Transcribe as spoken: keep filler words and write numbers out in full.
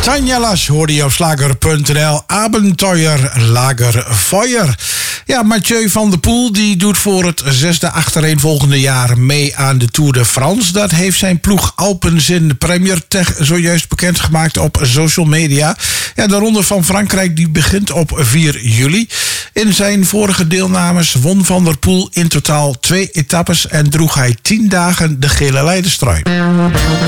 Canjalas hoorde je op slager punt n l. Abenteuer Lagerfeuer. Ja, Mathieu van der Poel die doet voor het zesde achtereenvolgende jaar mee aan de Tour de France. Dat heeft zijn ploeg Alpenzin Premier Tech zojuist bekendgemaakt op social media. Ja, de Ronde van Frankrijk die begint op vier juli. In zijn vorige deelnames won Van der Poel in totaal twee etappes en droeg hij tien dagen de gele leiderstrui.